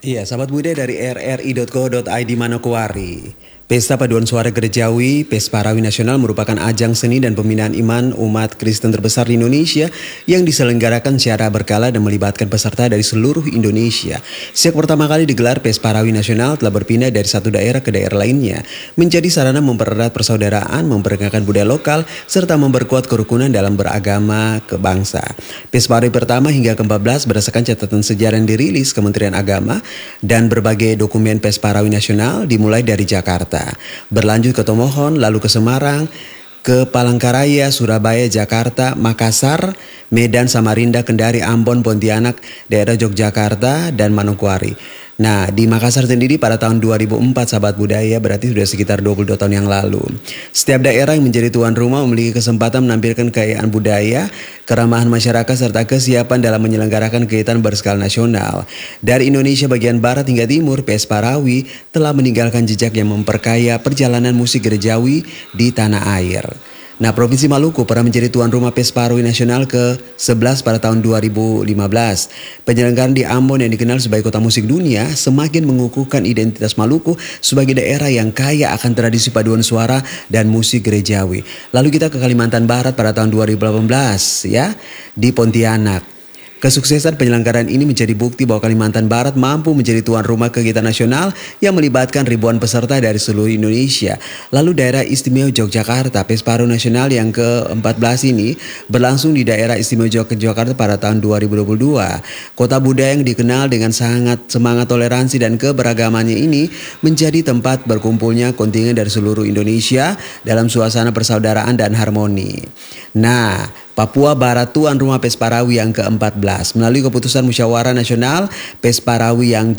Iya, sahabat budaya dari rri.co.id Manokwari. Pesta Paduan Suara Gerejawi, Pes Parawi Nasional merupakan ajang seni dan pembinaan iman umat Kristen terbesar di Indonesia yang diselenggarakan secara berkala dan melibatkan peserta dari seluruh Indonesia. Sejak pertama kali digelar, Pes Parawi Nasional telah berpindah dari satu daerah ke daerah lainnya, menjadi sarana mempererat persaudaraan, memperkenalkan budaya lokal, serta memperkuat kerukunan dalam beragama kebangsa. Pes Parawi pertama hingga ke-14 berdasarkan catatan sejarah yang dirilis Kementerian Agama dan berbagai dokumen Pes Parawi Nasional dimulai dari Jakarta, berlanjut ke Tomohon, lalu ke Semarang, ke Palangkaraya, Surabaya, Jakarta, Makassar, Medan, Samarinda, Kendari, Ambon, Pontianak, daerah Yogyakarta, dan Manokwari. Nah, di Makassar sendiri pada tahun 2004, sahabat budaya, berarti sudah sekitar 22 tahun yang lalu. Setiap daerah yang menjadi tuan rumah memiliki kesempatan menampilkan kekayaan budaya, keramahan masyarakat, serta kesiapan dalam menyelenggarakan kegiatan berskala nasional. Dari Indonesia bagian barat hingga timur, Pes Parawi telah meninggalkan jejak yang memperkaya perjalanan musik gerejawi di tanah air. Nah, Provinsi Maluku pernah menjadi tuan rumah Pes Parawi Nasional ke-11 pada tahun 2015. Penyelenggaraan di Ambon yang dikenal sebagai kota musik dunia semakin mengukuhkan identitas Maluku sebagai daerah yang kaya akan tradisi paduan suara dan musik gerejawi. Lalu kita ke Kalimantan Barat pada tahun 2018 ya, di Pontianak. Kesuksesan penyelenggaraan ini menjadi bukti bahwa Kalimantan Barat mampu menjadi tuan rumah kegiatan nasional yang melibatkan ribuan peserta dari seluruh Indonesia. Lalu daerah istimewa Yogyakarta, Pes Parawi Nasional yang ke-14 ini berlangsung di daerah istimewa Yogyakarta pada tahun 2022. Kota budaya yang dikenal dengan sangat semangat toleransi dan keberagamannya ini menjadi tempat berkumpulnya kontingen dari seluruh Indonesia dalam suasana persaudaraan dan harmoni. Nah, Papua Barat tuan rumah Pes Parawi yang ke-14 melalui keputusan Musyawarah Nasional Pes Parawi yang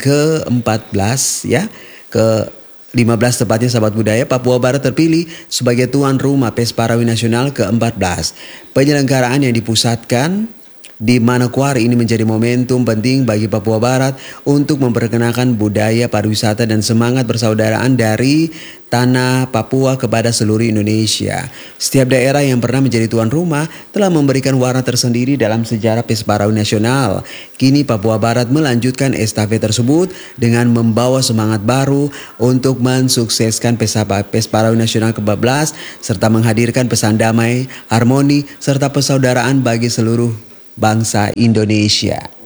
ke-14 ya, ke-15 tepatnya sahabat budaya, Papua Barat terpilih sebagai tuan rumah Pes Parawi Nasional ke-14. Penyelenggaraan yang dipusatkan di Manokwari ini menjadi momentum penting bagi Papua Barat untuk memperkenalkan budaya pariwisata dan semangat persaudaraan dari tanah Papua kepada seluruh Indonesia. Setiap daerah yang pernah menjadi tuan rumah telah memberikan warna tersendiri dalam sejarah Pes Parawi Nasional. Kini Papua Barat melanjutkan estafet tersebut dengan membawa semangat baru untuk mensukseskan Pes Parawi Nasional ke-14 serta menghadirkan pesan damai, harmoni, serta persaudaraan bagi seluruh bangsa Indonesia.